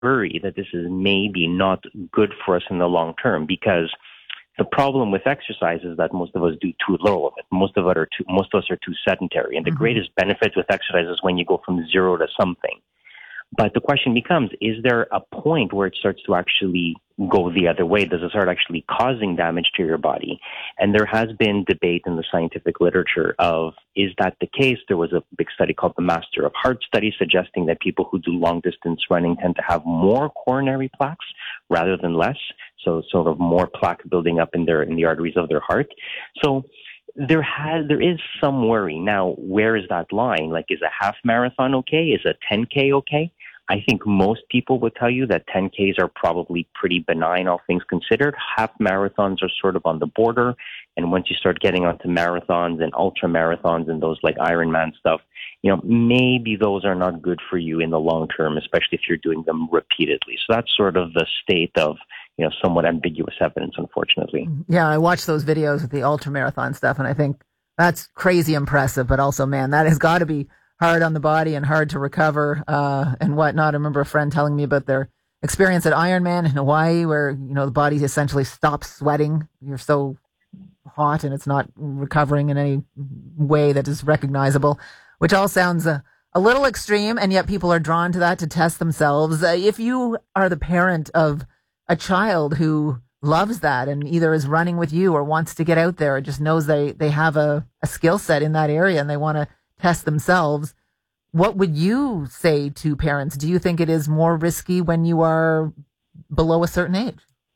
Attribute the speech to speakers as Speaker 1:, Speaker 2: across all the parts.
Speaker 1: worry that this is maybe not good for us in the long term, because the problem with exercise is that most of us do too little of it. Most of us are too sedentary. And the greatest benefit with exercise is when you go from zero to something. But the question becomes, is there a point where it starts to actually go the other way? Does it start actually causing damage to your body? And there has been debate in the scientific literature of, is that the case? There was a big study called the Master of Heart study suggesting that people who do long distance running tend to have more coronary plaques rather than less. So sort of more plaque building up in the arteries of their heart. So there is some worry. Now, where is that line? Like, is a half marathon okay? Is a 10K okay? I think most people would tell you that 10Ks are probably pretty benign, all things considered. Half marathons are sort of on the border. And once you start getting onto marathons and ultra marathons and those like Ironman stuff, maybe those are not good for you in the long term, especially if you're doing them repeatedly. So that's sort of the state of, somewhat ambiguous evidence, unfortunately.
Speaker 2: Yeah, I watched those videos with the ultra marathon stuff, and I think that's crazy impressive. But also, man, that has got to be hard on the body and hard to recover and whatnot. I remember a friend telling me about their experience at Ironman in Hawaii, where the body essentially stops sweating. You're so hot, and it's not recovering in any way that is recognizable, which all sounds a little extreme, and yet people are drawn to that to test themselves. If you are the parent of a child who loves that and either is running with you or wants to get out there or just knows they have a skill set in that area and they want to test themselves, what would you say to parents? Do you think it is more risky when you are below a certain age?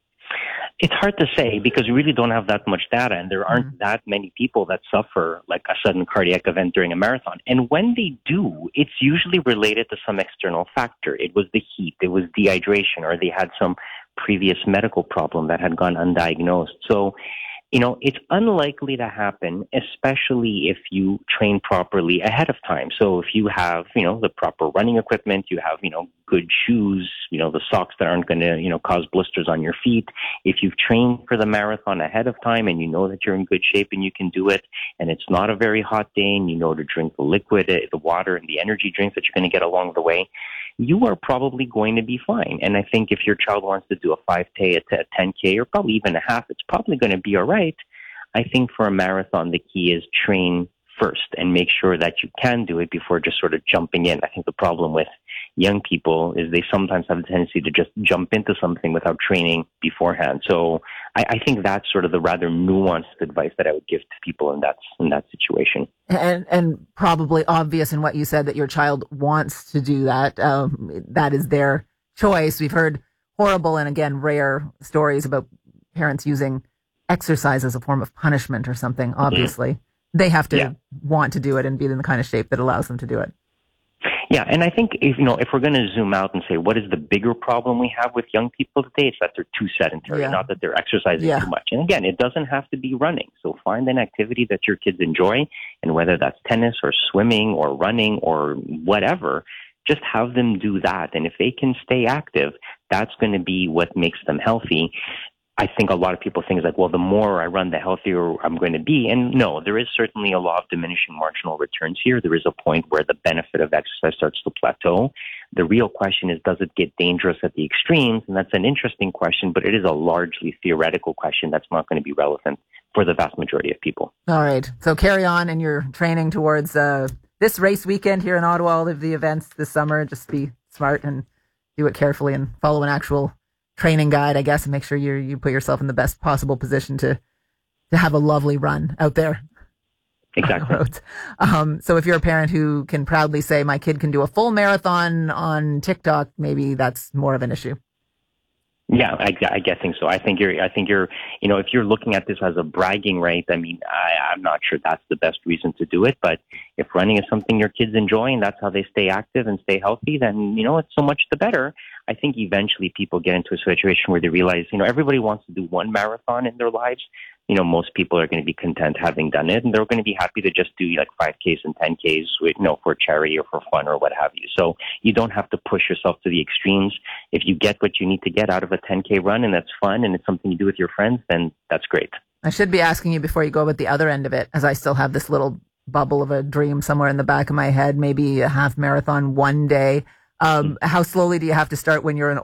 Speaker 1: It's hard to say because we really don't have that much data, and there aren't that many people that suffer like a sudden cardiac event during a marathon. And when they do, it's usually related to some external factor. It was the heat, it was dehydration, or they had some previous medical problem that had gone undiagnosed. So, it's unlikely to happen, especially if you train properly ahead of time. So if you have, the proper running equipment, you have, good shoes, the socks that aren't going to, cause blisters on your feet. If you've trained for the marathon ahead of time and you know that you're in good shape and you can do it, and it's not a very hot day and you know to drink the liquid, the water and the energy drinks that you're going to get along the way, you are probably going to be fine. And I think if your child wants to do a 5K, a 10K, or probably even a half, it's probably going to be all right. I think for a marathon, the key is train first and make sure that you can do it before just sort of jumping in. I think the problem with young people is they sometimes have a tendency to just jump into something without training beforehand. So I think that's sort of the rather nuanced advice that I would give to people in that situation.
Speaker 2: And probably obvious in what you said that your child wants to do that. That is their choice. We've heard horrible and, again, rare stories about parents using exercise as a form of punishment or something. Obviously, they have to want to do it and be in the kind of shape that allows them to do it.
Speaker 1: Yeah, and I think if we're going to zoom out and say what is the bigger problem we have with young people today, it's that they're too sedentary, not that they're exercising too much. And again, it doesn't have to be running. So find an activity that your kids enjoy, and whether that's tennis or swimming or running or whatever, just have them do that. And if they can stay active, that's going to be what makes them healthy. I think a lot of people think like, well, the more I run, the healthier I'm going to be. And no, there is certainly a law of diminishing marginal returns here. There is a point where the benefit of exercise starts to plateau. The real question is, does it get dangerous at the extremes? And that's an interesting question, but it is a largely theoretical question that's not going to be relevant for the vast majority of people.
Speaker 2: All right. So carry on in your training towards this race weekend here in Ottawa, all of the events this summer. Just be smart and do it carefully and follow an actual training guide, I guess, and make sure you put yourself in the best possible position to have a lovely run out there.
Speaker 1: Exactly.
Speaker 2: So if you're a parent who can proudly say, my kid can do a full marathon on TikTok, maybe that's more of an issue.
Speaker 1: Yeah, I think so. I think you're, if you're looking at this as a bragging right, I mean, I'm not sure that's the best reason to do it. But if running is something your kids enjoy and that's how they stay active and stay healthy, then, it's so much the better. I think eventually people get into a situation where they realize, everybody wants to do one marathon in their lives. Most people are going to be content having done it, and they're going to be happy to just do like 5Ks and 10Ks, for charity or for fun or what have you. So you don't have to push yourself to the extremes. If you get what you need to get out of a 10K run and that's fun and it's something you do with your friends, then that's great.
Speaker 2: I should be asking you before you go about the other end of it, as I still have this little bubble of a dream somewhere in the back of my head, maybe a half marathon one day. How slowly do you have to start when you're an